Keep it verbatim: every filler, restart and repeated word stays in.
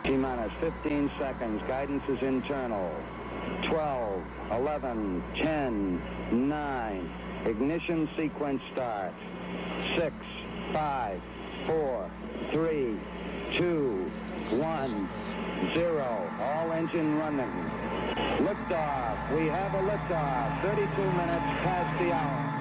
T-minus fifteen seconds. Guidance is internal. twelve, eleven, ten, nine. Ignition sequence start. six, five, four, three, two, one, zero. All engine running. Liftoff. We have a liftoff. thirty-two minutes past the hour.